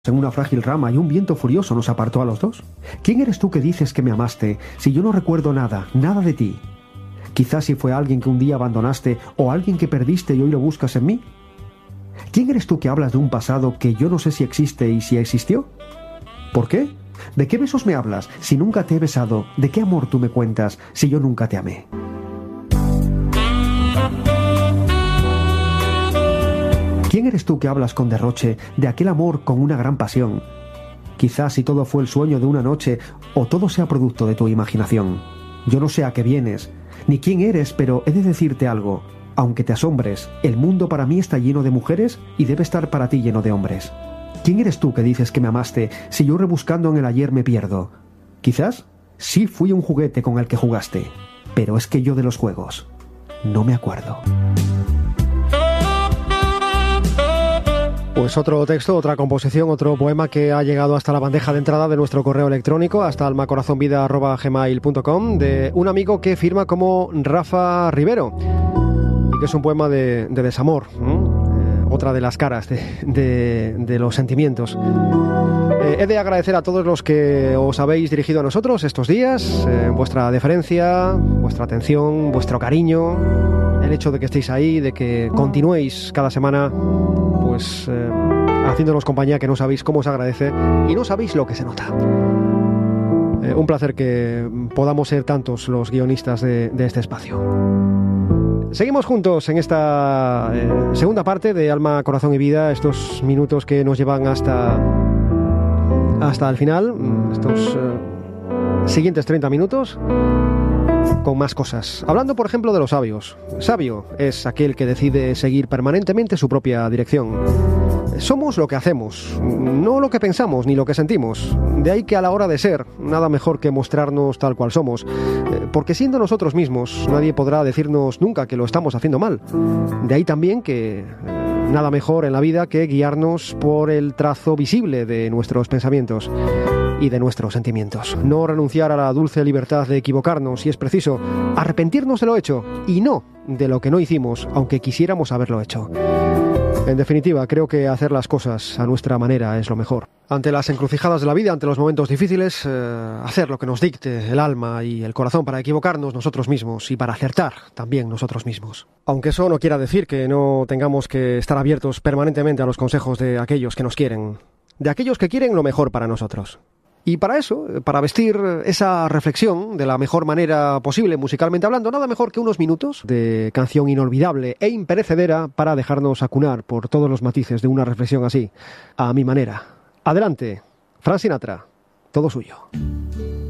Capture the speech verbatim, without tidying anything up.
En una frágil rama y un viento furioso nos apartó a los dos. ¿Quién eres tú que dices que me amaste si yo no recuerdo nada, nada de ti? Quizás si fue alguien que un día abandonaste o alguien que perdiste y hoy lo buscas en mí. ¿Quién eres tú que hablas de un pasado que yo no sé si existe y si existió? ¿Por qué? ¿De qué besos me hablas si nunca te he besado? ¿De qué amor tú me cuentas si yo nunca te amé? ¿Quién eres tú que hablas con derroche de aquel amor con una gran pasión? Quizás si todo fue el sueño de una noche o todo sea producto de tu imaginación. Yo no sé a qué vienes, ni quién eres, pero he de decirte algo. Aunque te asombres, el mundo para mí está lleno de mujeres y debe estar para ti lleno de hombres. ¿Quién eres tú que dices que me amaste si yo rebuscando en el ayer me pierdo? Quizás sí fui un juguete con el que jugaste, pero es que yo de los juegos no me acuerdo. Pues otro texto, otra composición, otro poema que ha llegado hasta la bandeja de entrada de nuestro correo electrónico, hasta almacorazonvida arroba gmail punto com, de un amigo que firma como Rafa Rivero, y que es un poema de, de desamor, ¿no? Eh, otra de las caras de, de, de los sentimientos. Eh, he de agradecer a todos los que os habéis dirigido a nosotros estos días, eh, vuestra deferencia, vuestra atención, vuestro cariño, el hecho de que estéis ahí, de que continuéis cada semana pues eh, haciéndonos compañía, que no sabéis cómo os agradece y no sabéis lo que se nota. Eh, un placer que podamos ser tantos los guionistas de, de este espacio. Seguimos juntos en esta eh, segunda parte de Alma, Corazón y Vida, estos minutos que nos llevan hasta, hasta el final, estos eh, siguientes treinta minutos, con más cosas. Hablando, por ejemplo, de los sabios. Sabio es aquel que decide seguir permanentemente su propia dirección. Somos lo que hacemos, no lo que pensamos ni lo que sentimos. De ahí que a la hora de ser, nada mejor que mostrarnos tal cual somos. Porque siendo nosotros mismos, nadie podrá decirnos nunca que lo estamos haciendo mal. De ahí también que nada mejor en la vida que guiarnos por el trazo visible de nuestros pensamientos y de nuestros sentimientos. No renunciar a la dulce libertad de equivocarnos, si es preciso, arrepentirnos de lo hecho y no de lo que no hicimos, aunque quisiéramos haberlo hecho. En definitiva, creo que hacer las cosas a nuestra manera es lo mejor. Ante las encrucijadas de la vida, ante los momentos difíciles, eh, hacer lo que nos dicte el alma y el corazón para equivocarnos nosotros mismos y para acertar también nosotros mismos. Aunque eso no quiera decir que no tengamos que estar abiertos permanentemente a los consejos de aquellos que nos quieren, de aquellos que quieren lo mejor para nosotros. Y para eso, para vestir esa reflexión de la mejor manera posible musicalmente hablando, nada mejor que unos minutos de canción inolvidable e imperecedera para dejarnos acunar por todos los matices de una reflexión así, a mi manera. Adelante, Frank Sinatra, todo suyo.